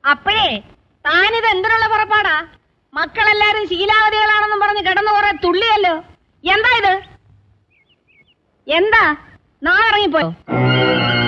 അപ്പോഴേ താനിത് എന്തിനുള്ള പുറപ്പാടാ? മക്കളെല്ലാരും ശീലാവതികളാണെന്നും പറഞ്ഞ് കിടന്നു കുറെ തുള്ളിയല്ലോ. എന്താ ഇത്? എന്താ നാളെ ഇറങ്ങിപ്പോയോ?